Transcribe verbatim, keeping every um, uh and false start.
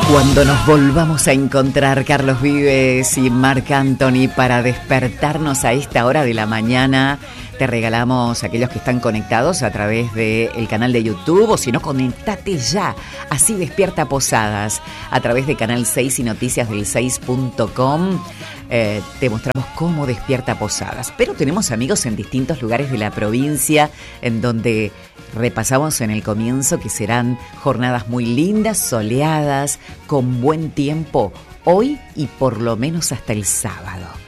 Cuando nos volvamos a encontrar, Carlos Vives y Marc Anthony, para despertarnos a esta hora de la mañana, te regalamos a aquellos que están conectados a través del canal de YouTube, o si no, conectate ya, así Despierta Posadas, a través de Canal seis y noticias del seis punto com. Eh, te mostramos cómo Despierta Posadas. Pero tenemos amigos en distintos lugares de la provincia, en donde repasamos en el comienzo que serán jornadas muy lindas, soleadas, con buen tiempo, hoy y por lo menos hasta el sábado.